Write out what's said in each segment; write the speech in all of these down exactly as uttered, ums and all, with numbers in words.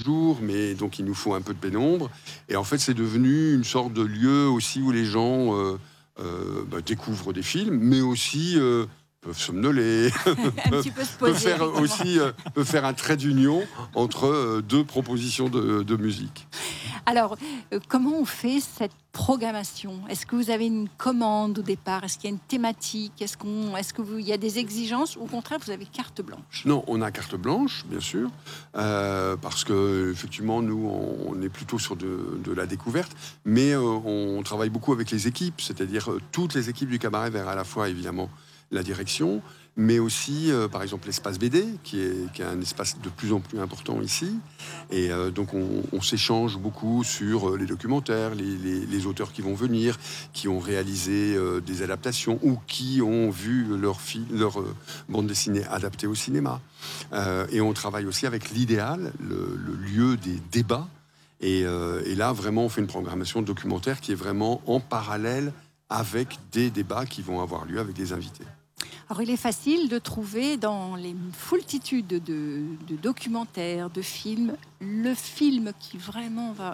jour, mais donc il nous faut un peu de pénombre. Et en fait, c'est devenu une sorte de lieu aussi où les gens euh, euh, bah, découvrent des films, mais aussi euh, peuvent somnoler, un petit peu se poser, peuvent faire aussi euh, peuvent faire un trait d'union entre euh, deux propositions de, de musique. Alors, euh, comment on fait cette programmation? Est-ce que vous avez une commande au départ? Est-ce qu'il y a une thématique? Est-ce qu'on, est-ce que vous, il y a des exigences? Ou au contraire, vous avez carte blanche? Non, on a carte blanche, bien sûr, euh, parce que effectivement, nous, on, on est plutôt sur de, de la découverte, mais euh, on travaille beaucoup avec les équipes, c'est-à-dire euh, toutes les équipes du Cabaret Vert, à la fois évidemment la direction, mais aussi, euh, par exemple, l'espace B D, qui est, qui est un espace de plus en plus important ici. Et euh, donc, on, on s'échange beaucoup sur euh, les documentaires, les, les, les auteurs qui vont venir, qui ont réalisé euh, des adaptations ou qui ont vu leur, fi- leur euh, bande dessinée adaptée au cinéma. Euh, et on travaille aussi avec l'Idéal, le, le lieu des débats. Et, euh, et là, vraiment, on fait une programmation documentaire qui est vraiment en parallèle avec des débats qui vont avoir lieu avec des invités. Alors, il est facile de trouver dans les foultitudes de, de documentaires, de films, le film qui vraiment va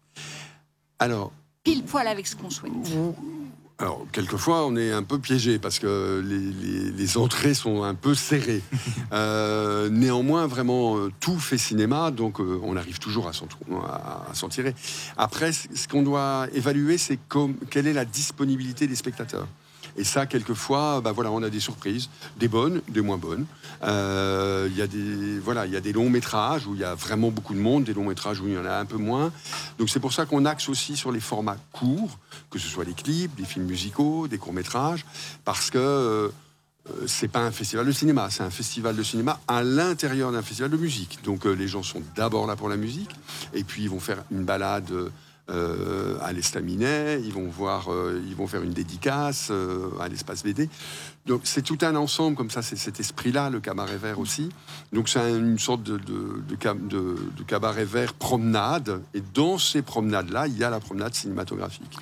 Alors, pile poil avec ce qu'on souhaite. Alors, quelquefois, on est un peu piégé parce que les, les, les entrées sont un peu serrées. Euh, néanmoins, vraiment, euh, tout fait cinéma, donc euh, on arrive toujours à s'en, à, à s'en tirer. Après, ce qu'on doit évaluer, c'est comme, quelle est la disponibilité des spectateurs. Et ça, quelquefois, bah voilà, on a des surprises, des bonnes, des moins bonnes. Euh, il y a des, voilà, il y a des longs métrages où il y a vraiment beaucoup de monde, des longs métrages où il y en a un peu moins. Donc c'est pour ça qu'on axe aussi sur les formats courts, que ce soit des clips, des films musicaux, des courts métrages, parce que euh, c'est pas un festival de cinéma, c'est un festival de cinéma à l'intérieur d'un festival de musique. Donc euh, les gens sont d'abord là pour la musique, et puis ils vont faire une balade. Euh, à l'Estaminet, ils vont voir, euh, ils vont faire une dédicace euh, à l'espace B D. Donc c'est tout un ensemble comme ça, c'est cet esprit-là, le Cabaret Vert aussi. Donc c'est une sorte de, de, de, de, de Cabaret Vert promenade, et dans ces promenades-là, il y a la promenade cinématographique.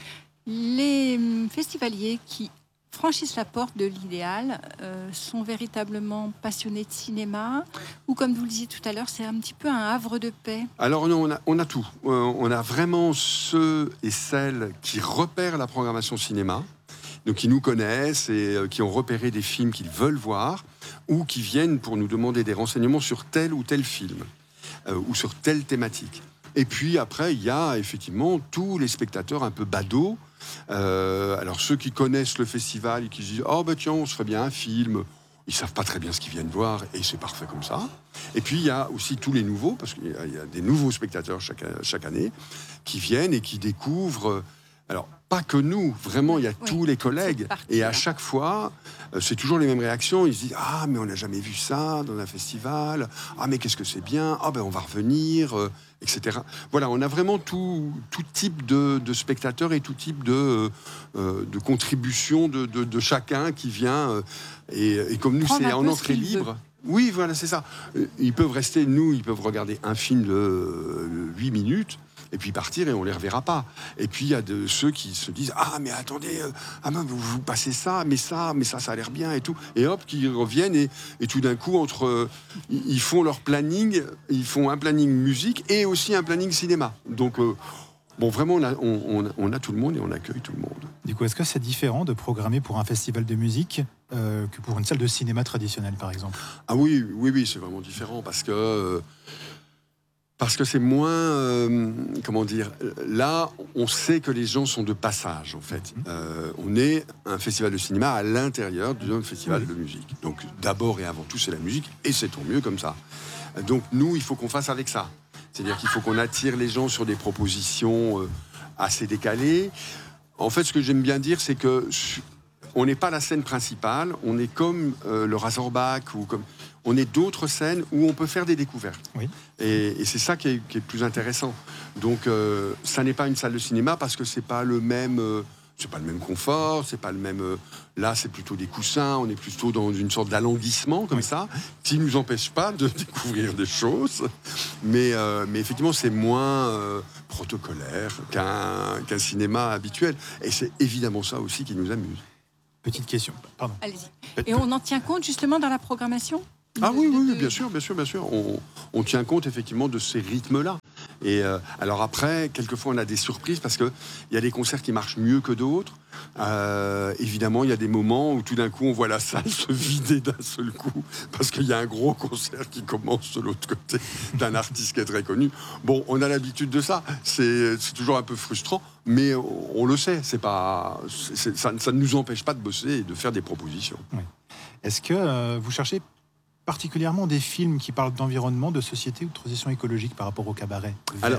Les festivaliers qui franchissent la porte de l'Idéal euh, sont véritablement passionnés de cinéma, ou comme vous le disiez tout à l'heure, c'est un petit peu un havre de paix? Alors non, on a, on a tout. Euh, on a vraiment ceux et celles qui repèrent la programmation cinéma, donc qui nous connaissent et euh, qui ont repéré des films qu'ils veulent voir, ou qui viennent pour nous demander des renseignements sur tel ou tel film, euh, ou sur telle thématique. Et puis après, il y a effectivement tous les spectateurs un peu badauds. Euh, alors ceux qui connaissent le festival et qui se disent « Oh ben tiens, on se ferait bien un film », ils savent pas très bien ce qu'ils viennent voir, et c'est parfait comme ça. Et puis il y a aussi tous les nouveaux, parce qu'il y a, il y a des nouveaux spectateurs chaque, chaque année, qui viennent et qui découvrent... Alors, pas que nous, vraiment, il y a oui, tous les collègues. Et à chaque fois, c'est toujours les mêmes réactions. Ils se disent « Ah, mais on n'a jamais vu ça dans un festival. Ah, mais qu'est-ce que c'est bien. Ah, ben on va revenir. Euh, » et cetera. Voilà, on a vraiment tout, tout type de, de spectateurs et tout type de, euh, de contribution de, de, de chacun qui vient. Euh, et, et comme nous, c'est en entrée libre... Veut. Oui, voilà, c'est ça. Ils peuvent rester, nous, ils peuvent regarder un film de huit minutes, et puis partir, et on ne les reverra pas. Et puis, il y a de ceux qui se disent « Ah, mais attendez, euh, ah, mais vous, vous passez ça, mais ça, mais ça, ça a l'air bien, et tout. » Et hop, qui reviennent, et, et tout d'un coup, entre, euh, ils font leur planning, ils font un planning musique, et aussi un planning cinéma. Donc, euh, bon, vraiment, on a, on, on a tout le monde, et on accueille tout le monde. Du coup, est-ce que c'est différent de programmer pour un festival de musique euh, que pour une salle de cinéma traditionnelle, par exemple? Ah oui, oui, oui, c'est vraiment différent, parce que... Euh, Parce que c'est moins, euh, comment dire, là, on sait que les gens sont de passage, en fait. Euh, on est un festival de cinéma à l'intérieur d'un festival de musique. Donc, d'abord et avant tout, c'est la musique, et c'est tant mieux comme ça. Donc, nous, il faut qu'on fasse avec ça. C'est-à-dire qu'il faut qu'on attire les gens sur des propositions euh, assez décalées. En fait, ce que j'aime bien dire, c'est que on n'est pas la scène principale, on est comme euh, le Razorback, ou comme... on est d'autres scènes où on peut faire des découvertes. Oui. Et, et c'est ça qui est, qui est plus intéressant. Donc, euh, ça n'est pas une salle de cinéma parce que c'est pas le même, euh, c'est pas le même confort, c'est pas le même. Euh, là, c'est plutôt des coussins. On est plutôt dans une sorte d'alanguissement comme oui. ça, qui nous empêche pas de découvrir des choses. Mais, euh, mais effectivement, c'est moins euh, protocolaire qu'un, qu'un cinéma habituel. Et c'est évidemment ça aussi qui nous amuse. Petite question. Pardon. Allez-y. Et on en tient compte justement dans la programmation? Ah oui, oui, oui, bien sûr, bien sûr, bien sûr. On, on tient compte effectivement de ces rythmes-là. Et euh, alors après, quelquefois, on a des surprises parce qu'il y a des concerts qui marchent mieux que d'autres. Euh, évidemment, il y a des moments où tout d'un coup, on voit la salle se vider d'un seul coup parce qu'il y a un gros concert qui commence de l'autre côté d'un artiste qui est très connu. Bon, on a l'habitude de ça. C'est, c'est toujours un peu frustrant, mais on, on le sait. C'est pas, c'est, ça, ça ne nous empêche pas de bosser et de faire des propositions. Oui. Est-ce que euh, vous cherchez particulièrement des films qui parlent d'environnement, de société ou de transition écologique par rapport au cabaret vert? Alors,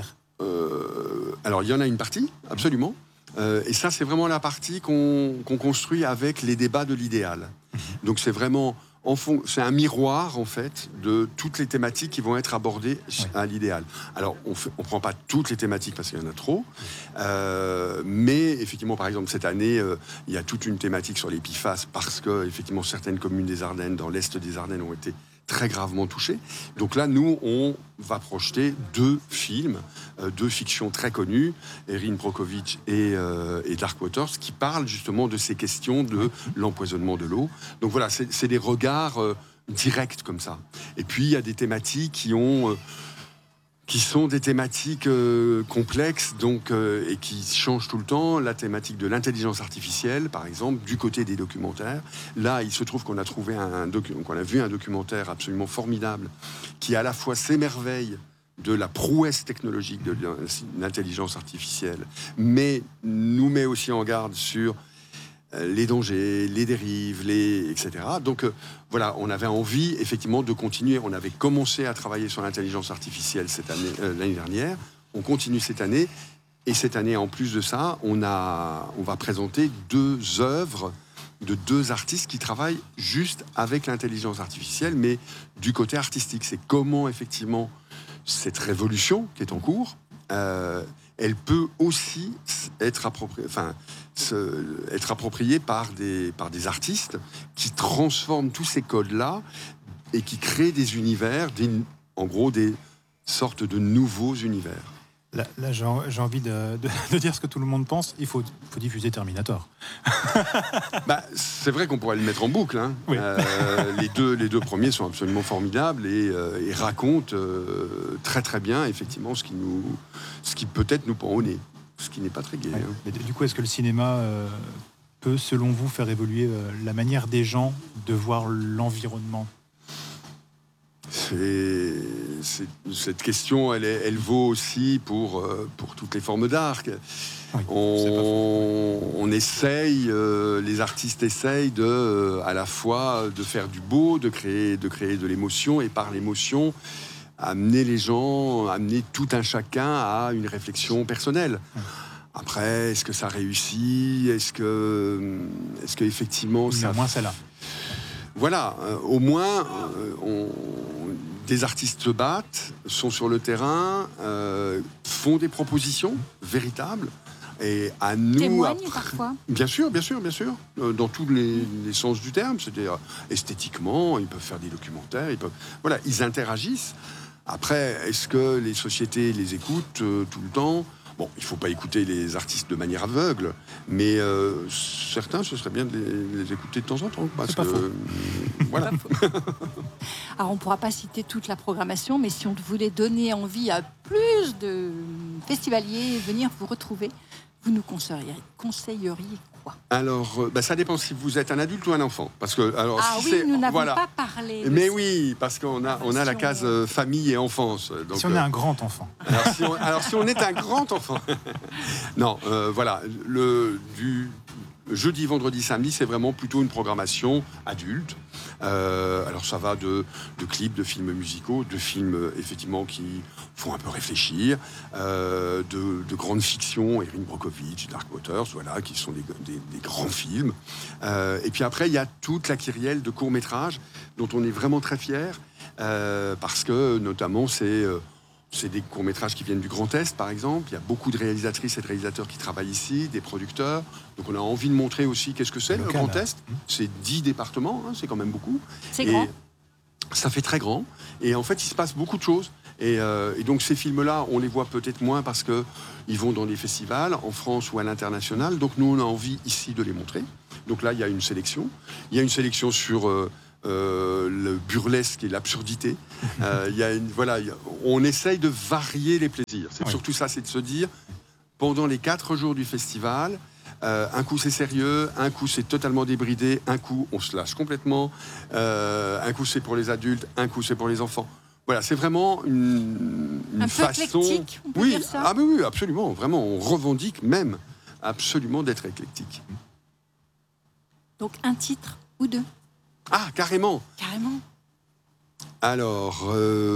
euh, alors, il y en a une partie, absolument. Euh, et ça, c'est vraiment la partie qu'on, qu'on construit avec les débats de l'idéal. Donc, c'est vraiment... En fond, c'est un miroir, en fait, de toutes les thématiques qui vont être abordées oui. à l'idéal. Alors, on ne prend pas toutes les thématiques parce qu'il y en a trop, euh, mais effectivement, par exemple, cette année, euh, il y a toute une thématique sur les P F A S parce que, effectivement, certaines communes des Ardennes, dans l'est des Ardennes, ont été très gravement touchées. Donc là, nous, on va projeter deux films, euh, deux fictions très connues, Erin Brockovich et, euh, et Dark Waters, qui parlent justement de ces questions de l'empoisonnement de l'eau. Donc voilà, c'est, c'est des regards euh, directs comme ça. Et puis, il y a des thématiques qui ont... Euh, qui sont des thématiques euh, complexes donc, euh, et qui changent tout le temps. La thématique de l'intelligence artificielle, par exemple, du côté des documentaires. Là, il se trouve qu'on a, trouvé un docu- qu'on a vu un documentaire absolument formidable qui, à la fois, s'émerveille de la prouesse technologique de l'intelligence artificielle, mais nous met aussi en garde sur les dangers, les dérives, les, et cetera. Donc euh, voilà, on avait envie effectivement de continuer. On avait commencé à travailler sur l'intelligence artificielle cette année, euh, l'année dernière. On continue cette année. Et cette année, en plus de ça, on, a, on va présenter deux œuvres de deux artistes qui travaillent juste avec l'intelligence artificielle, mais du côté artistique. C'est comment effectivement cette révolution qui est en cours, euh, elle peut aussi être appropriée, enfin, se, être appropriée par des, par des artistes qui transforment tous ces codes-là et qui créent des univers, des, en gros des sortes de nouveaux univers. Là, là j'ai, j'ai envie de, de, de dire ce que tout le monde pense. Il faut, faut diffuser Terminator. Bah, c'est vrai qu'on pourrait le mettre en boucle. Hein. Oui. Euh, les, deux, les deux premiers sont absolument formidables et, euh, et racontent euh, très très bien effectivement ce qui, nous, ce qui peut-être nous pend au nez, ce qui n'est pas très gai. Ouais. Hein. Mais du coup, est-ce que le cinéma euh, peut, selon vous, faire évoluer euh, la manière des gens de voir l'environnement ? C'est, c'est, cette question, elle, est, elle vaut aussi pour, euh, pour toutes les formes d'art. Oui, on, on essaye, euh, les artistes essayent de, euh, à la fois de faire du beau, de créer, de créer de l'émotion, et par l'émotion, amener les gens, amener tout un chacun à une réflexion personnelle. Oui. Après, est-ce que ça réussit ? Est-ce que, est-ce que effectivement, ça... ça... Au moins, c'est là. Voilà, euh, au moins, euh, on, des artistes se battent, sont sur le terrain, euh, font des propositions véritables. Et à nous, témoignent après, parfois. Bien sûr, bien sûr, bien sûr, euh, dans tous les, les sens du terme. C'est-à-dire esthétiquement, ils peuvent faire des documentaires, ils peuvent, voilà, ils interagissent. Après, est-ce que les sociétés les écoutent euh, tout le temps ? Bon, il ne faut pas écouter les artistes de manière aveugle, mais euh, certains, ce serait bien de les, les écouter de temps en temps. Parce C'est pas que, faux. Euh, voilà. Alors, on ne pourra pas citer toute la programmation, mais si on voulait donner envie à plus de festivaliers de venir vous retrouver, vous nous conseilleriez, conseilleriez quoi ? Alors, euh, bah, ça dépend si vous êtes un adulte ou un enfant. Parce que, alors, ah si oui, c'est, nous n'avons voilà. pas parlé. Mais de oui, parce qu'on a, on a la case euh, famille et enfance. Donc, si on est un grand enfant. Alors si on, alors, si on est un grand enfant... non, euh, voilà. Le, du jeudi, vendredi, samedi, c'est vraiment plutôt une programmation adulte. Euh, alors ça va de, de clips, de films musicaux, de films effectivement qui font un peu réfléchir, euh, de, de grandes fictions, Erin Brockovich, Dark Waters, voilà, qui sont des, des, des grands films. Euh, et puis après, il y a toute la kyrielle de courts-métrages dont on est vraiment très fiers, euh, parce que notamment c'est... Euh, C'est des courts-métrages qui viennent du Grand Est, par exemple. Il y a beaucoup de réalisatrices et de réalisateurs qui travaillent ici, des producteurs. Donc on a envie de montrer aussi qu'est-ce que c'est, le Grand Est. C'est dix départements, hein, c'est quand même beaucoup. C'est et grand. Ça fait très grand. Et en fait, il se passe beaucoup de choses. Et, euh, et donc ces films-là, on les voit peut-être moins parce qu'ils vont dans des festivals, en France ou à l'international. Donc nous, on a envie ici de les montrer. Donc là, il y a une sélection. Il y a une sélection sur... Euh, euh, le burlesque et l'absurdité. Euh, il y a une, voilà, il y a- on essaye de varier les plaisirs. C'est Oui. surtout ça, c'est de se dire, pendant les quatre jours du festival, euh, un coup c'est sérieux, un coup c'est totalement débridé, un coup on se lâche complètement, euh, un coup c'est pour les adultes, un coup c'est pour les enfants. Voilà, c'est vraiment une, une Un peu façon. éclectique, on peut oui, dire ça. ah, mais oui, absolument, vraiment, on revendique même absolument d'être éclectique. Donc un titre ou deux, Ah, carrément. carrément. Alors,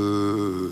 euh,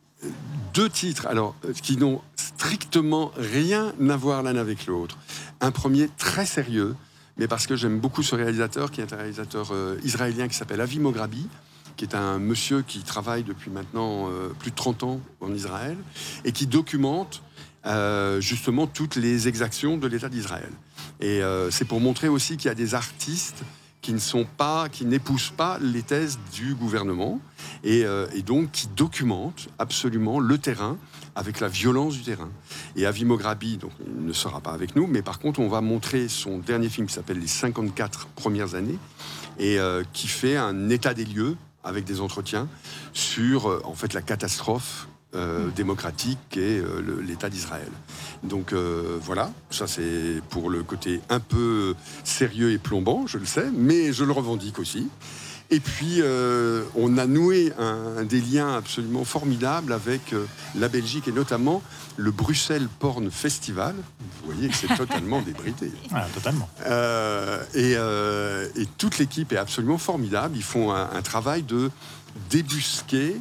deux titres alors, euh, qui n'ont strictement rien à voir l'un avec l'autre. Un premier très sérieux, mais parce que j'aime beaucoup ce réalisateur, qui est un réalisateur euh, israélien qui s'appelle Avi Mograbi, qui est un monsieur qui travaille depuis maintenant euh, plus de trente ans en Israël, et qui documente euh, justement toutes les exactions de l'État d'Israël. Et euh, c'est pour montrer aussi qu'il y a des artistes qui ne sont pas, qui n'épousent pas les thèses du gouvernement, et, euh, et donc qui documentent absolument le terrain avec la violence du terrain. Et Avi Mograbi, donc, il ne sera pas avec nous, mais par contre, on va montrer son dernier film qui s'appelle Les cinquante-quatre premières années, et euh, qui fait un état des lieux avec des entretiens sur euh, en fait la catastrophe euh, démocratique qu'est euh, le- l'État d'Israël. Donc euh, voilà, ça c'est pour le côté un peu sérieux et plombant, je le sais, mais je le revendique aussi. Et puis euh, on a noué un, des liens absolument formidables avec euh, la Belgique et notamment le Bruxelles Porn Festival. Vous voyez que c'est totalement débridé. Voilà, totalement. Euh, et, euh, et toute l'équipe est absolument formidable. Ils font un, un travail de débusquer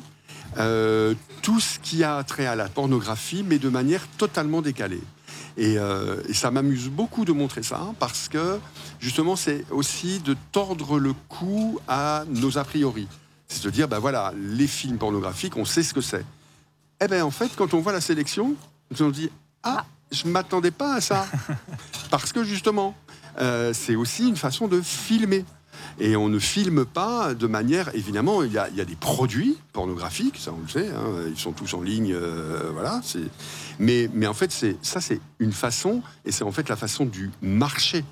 euh, tout ce qui a trait à la pornographie, mais de manière totalement décalée. Et, euh, et ça m'amuse beaucoup de montrer ça, parce que justement, c'est aussi de tordre le cou à nos a priori. C'est de dire, ben voilà, les films pornographiques, on sait ce que c'est. Eh bien, en fait, quand on voit la sélection, on se dit, ah, je ne m'attendais pas à ça. Parce que justement, euh, c'est aussi une façon de filmer. Et on ne filme pas de manière... Évidemment, il y a, il y a des produits pornographiques, ça on le sait, hein, ils sont tous en ligne, euh, voilà. C'est... Mais, mais en fait, c'est, ça c'est une façon, et c'est en fait la façon du marché.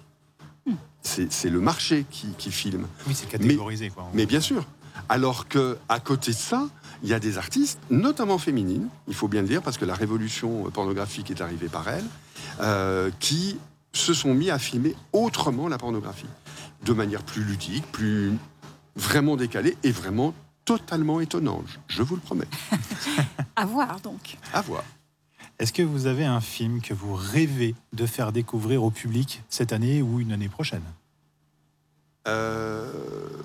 C'est, c'est le marché qui, qui filme. Oui, c'est catégorisé, quoi. Mais bien sûr. Alors qu'à côté de ça, il y a des artistes, notamment féminines, il faut bien le dire, parce que la révolution pornographique est arrivée par elles, euh, qui se sont mis à filmer autrement la pornographie, de manière plus ludique, plus vraiment décalée et vraiment totalement étonnante, je vous le promets. À voir donc. À voir. Est-ce que vous avez un film que vous rêvez de faire découvrir au public cette année ou une année prochaine? Euh...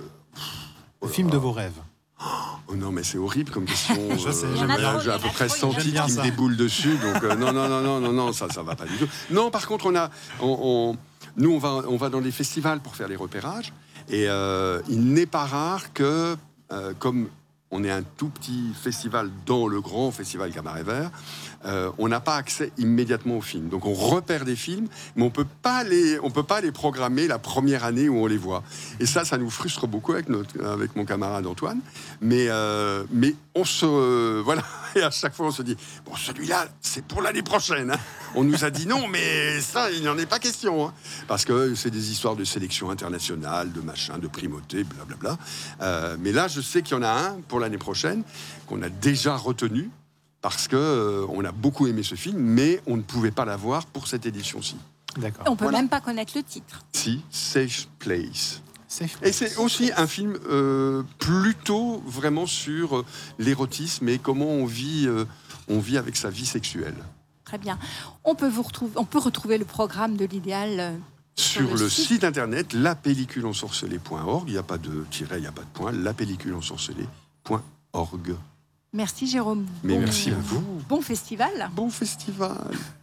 Le film de vos rêves. Oh non, mais c'est horrible comme question. Je sais, Euh, j'aime là, bien. j'ai à peu près cent J'aime titres bien qui me ça. déboulent dessus, donc euh, non, non, non, non, non, non, ça, ça va pas du tout. Non, par contre, on a, on, on- nous, on va, on va dans les festivals pour faire les repérages, et euh, il n'est pas rare que, euh, comme on est un tout petit festival dans le grand festival Cabaret Vert, euh, on n'a pas accès immédiatement aux films. Donc on repère des films, mais on peut pas les, on peut pas les programmer la première année où on les voit. Et ça, ça nous frustre beaucoup avec, notre, avec mon camarade Antoine. Mais, euh, mais on se... euh, voilà. Et à chaque fois, on se dit, bon, celui-là, c'est pour l'année prochaine. Hein. On nous a dit non, mais ça, il n'en est pas question. Hein. Parce que c'est des histoires de sélection internationale, de machin, de primauté, blablabla. Euh, mais là, je sais qu'il y en a un pour l'année prochaine qu'on a déjà retenu, parce qu'on euh, on a beaucoup aimé ce film, mais on ne pouvait pas l'avoir pour cette édition-ci. D'accord. On peut Voilà. même pas connaître le titre. Si, Safe Place. Safe Et c'est aussi un film euh, plutôt vraiment sur euh, l'érotisme et comment on vit, euh, on vit avec sa vie sexuelle. Très bien. On peut, vous retrouver, on peut retrouver le programme de l'idéal. euh, Sur le le site. site internet la pellicule ensorcelée point org, il n'y a pas de tiret, il n'y a pas de point, la pellicule ensorcelée point org. Merci Jérôme. Mais Bon- merci à vous. Bon festival. Bon festival.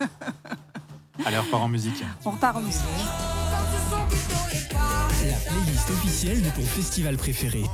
Allez, on repart en musique. On repart en musique. La playlist officielle de ton festival préféré.